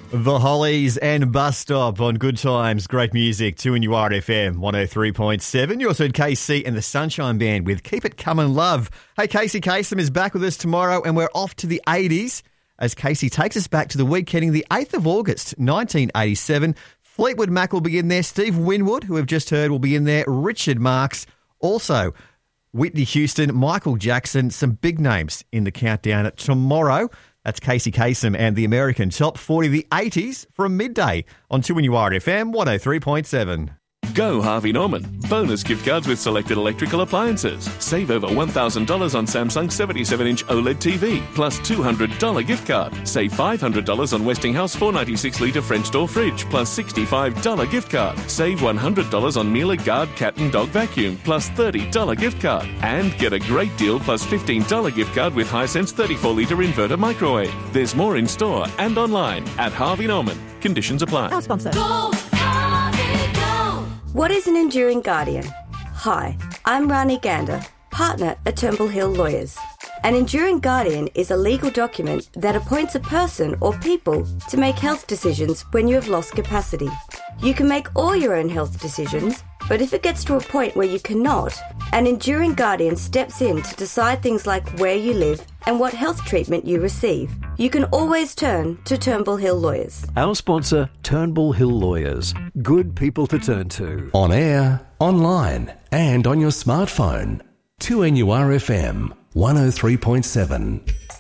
The Hollies and Bus Stop on Good Times, great music, 2NURFM 103.7. You also heard KC and the Sunshine Band with Keep It Comin' Love. Hey, Casey Kasem is back with us tomorrow and we're off to the 80s as Casey takes us back to the week ending the 8th of August, 1987. Fleetwood Mac will be in there. Steve Winwood, who we've just heard, will be in there. Richard Marx. Also, Whitney Houston, Michael Jackson, some big names in the countdown tomorrow. That's Casey Kasem and the American Top 40 of the 80s from midday on 2NURFM 103.7. Go Harvey Norman. Bonus gift cards with selected electrical appliances. Save over $1,000 on Samsung 77-inch OLED TV, plus $200 gift card. Save $500 on Westinghouse 496-litre French door fridge, plus $65 gift card. Save $100 on Miele Guard cat and dog vacuum, plus $30 gift card. And get a great deal plus $15 gift card with Hisense 34-litre inverter microwave. There's more in store and online at Harvey Norman. Conditions apply. Our sponsor. Go, Harvey, go! What is an enduring guardian? Hi, I'm Rani Gander, partner at Turnbull Hill Lawyers. An enduring guardian is a legal document that appoints a person or people to make health decisions when you have lost capacity. You can make all your own health decisions, but if it gets to a point where you cannot, an enduring guardian steps in to decide things like where you live and what health treatment you receive. You can always turn to Turnbull Hill Lawyers. Our sponsor, Turnbull Hill Lawyers. Good people to turn to. On air, online, and on your smartphone. 2NURFM 103.7.